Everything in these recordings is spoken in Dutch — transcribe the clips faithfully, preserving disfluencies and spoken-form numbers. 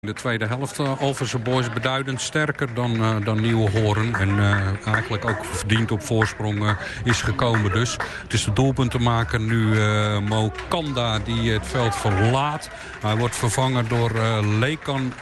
De tweede helft, uh, Alphense Boys beduidend sterker dan, uh, dan Nieuwenhoorn. En uh, eigenlijk ook verdiend op voorsprong uh, is gekomen dus. Het is de doelpunt te maken nu uh, Mo Kanda die het veld verlaat. Hij wordt vervangen door uh, Lekan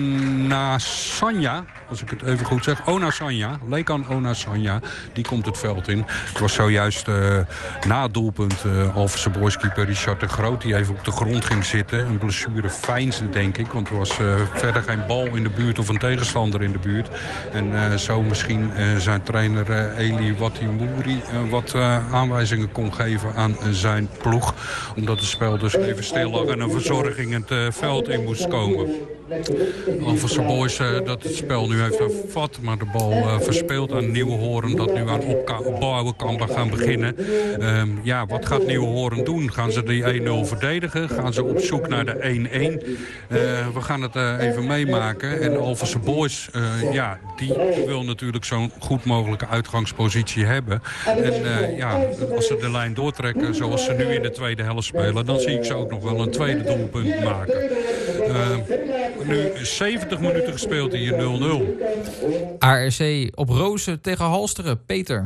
Onasanya. Als ik het even goed zeg. Onasanya. Lekan Onasanya. Die komt het veld in. Het was zojuist uh, na het doelpunt uh, Alphense Boys keeper Richard de Groot. Die even op de grond ging zitten. Een blessure fijnste denk ik. Want er was uh, verder geen bal in de buurt of een tegenstander in de buurt. En uh, zo misschien uh, zijn trainer uh, Eli Watimouri uh, wat uh, aanwijzingen kon geven aan uh, zijn ploeg. Omdat het spel dus even stil lag en een verzorging het uh, veld in moest komen. Alphense Boys uh, dat het spel nu heeft hervat, maar de bal uh, verspeelt aan Nieuwenhoorn dat nu aan opbouwen kan gaan beginnen. Um, ja, wat gaat Nieuwenhoorn doen? Gaan ze die één nul verdedigen? Gaan ze op zoek naar de één-één? Uh, we gaan het uh, even meemaken. En Alphense Boys, uh, ja, die wil natuurlijk zo'n goed mogelijke uitgangspositie hebben. En uh, ja, als ze de lijn doortrekken zoals ze nu in de tweede helft spelen, dan zie ik ze ook nog wel een tweede doelpunt maken. Uh, nu zeventig minuten gespeeld hier nul nul. A R C op Rozen tegen Halsteren. Peter.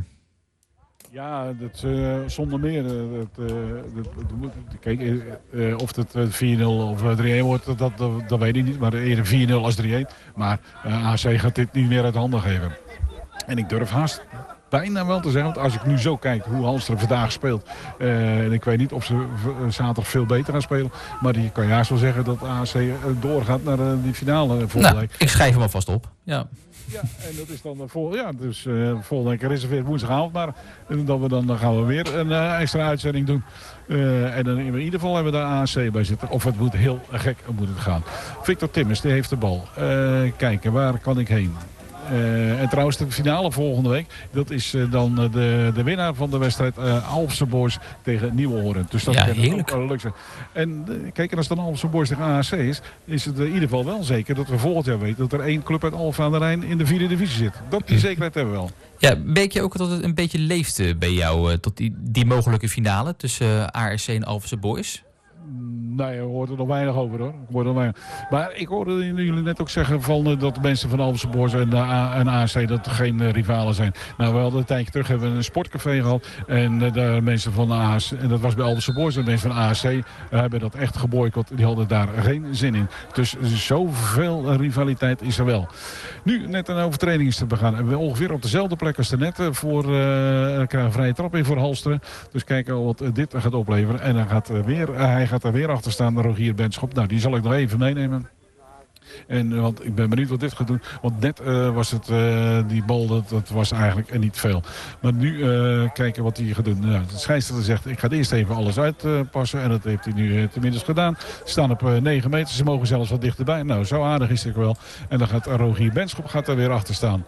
Ja, dat, uh, zonder meer. Uh, dat, uh, dat, dat, kijk, uh, of het uh, vier nul of uh, drie-één wordt, dat, dat, dat weet ik niet. Maar eerder vier nul als drie-één. Maar uh, A R C gaat dit niet meer uit handen geven. En ik durf haast bijna wel te zeggen, want als ik nu zo kijk hoe Halsteren vandaag speelt. Uh, en ik weet niet of ze v- zaterdag veel beter gaan spelen. Maar die kan juist wel zeggen dat A R C uh, doorgaat naar uh, die finale volgende Nou, week. ik schrijf hem alvast op. Ja. Ja, en dat is dan vol, ja, dus uh, volgende week gereserveerd woensdagavond. Maar dat we dan, dan gaan we weer een uh, extra uitzending doen. Uh, en dan in ieder geval hebben we daar A R C bij zitten. Of het moet heel gek moet het gaan. Victor Timmers, die heeft de bal. Uh, kijken, waar kan ik heen? Uh, en trouwens de finale volgende week. Dat is uh, dan uh, de, de winnaar van de wedstrijd uh, Alphense Boys tegen Nieuwenhoorn. Dus dat ja, kan heerlijk. ook leuk zijn. En uh, kijk, en als het dan Alphense Boys tegen A R C is, is het in ieder geval wel zeker dat we volgend jaar weten dat er één club uit Alphen aan de Rijn in de vierde divisie zit. Dat die zekerheid hebben we wel. Ja, merk je ook dat het een beetje leeft uh, bij jou uh, tot die, die mogelijke finale tussen uh, A R C en Alphense Boys? Nee, je hoort er nog weinig over hoor. Ik hoor er weinig. Maar ik hoorde jullie net ook zeggen van, uh, dat de mensen van Alphense Boys en, uh, en A R C dat er geen uh, rivalen zijn. Nou, we hadden een tijdje terug hebben we een sportcafé gehad. En uh, de mensen van A R C, en dat was bij Alphense Boys, en de mensen van A R C uh, hebben dat echt geboycott. Die hadden daar geen zin in. Dus zoveel uh, rivaliteit is er wel. Nu net een overtreding is te begaan. En we ongeveer op dezelfde plek als de net uh, voor uh, krijgen een vrije trap in voor Halsteren. Dus kijken wat uh, dit gaat opleveren. En dan gaat, uh, weer, uh, hij gaat er weer achter staan, Rogier Benschop. Nou, die zal ik nog even meenemen. En, uh, want ik ben benieuwd wat dit gaat doen. Want net uh, was het, uh, die bal, dat, dat was eigenlijk uh, niet veel. Maar nu uh, kijken wat hij gaat doen. Nou, de scheidsrechter zegt, ik ga eerst even alles uitpassen. Uh, en dat heeft hij nu uh, tenminste gedaan. Ze staan op uh, negen meter, ze mogen zelfs wat dichterbij. Nou, zo aardig is het wel. En dan gaat Rogier Benschop gaat er weer achter staan.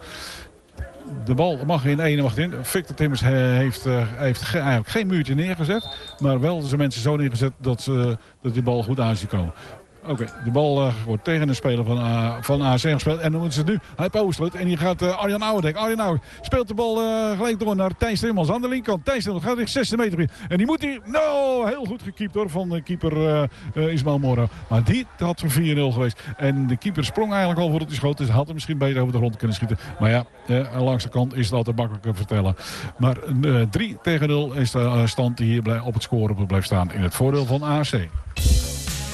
De bal mag in één wacht in. Victor Timmers heeft, uh, heeft ge- eigenlijk geen muurtje neergezet. Maar wel zijn mensen zo neergezet dat, ze, dat die bal goed aan ziet komen. Oké, okay, de bal uh, wordt tegen een speler van, uh, van A R C gespeeld. En dan moeten ze het nu. Hij postelt en hier gaat uh, Arjan Ouwendijk. Arjan Ouwendijk speelt de bal uh, gelijk door naar Thijs Timmels aan de linkerkant. Thijs Timmels gaat richting zestig meter in. En die moet hij... Nou, heel goed gekiept hoor van de keeper uh, uh, Ismael Mora. Maar die had voor vier nul geweest. En de keeper sprong eigenlijk al voordat hij schoot. Dus hij had hem misschien beter over de grond kunnen schieten. Maar ja, uh, langs de kant is het altijd makkelijker vertellen. Maar uh, drie tegen nul is de uh, stand die hier blij, op het scoren blijft staan. In het voordeel van A R C.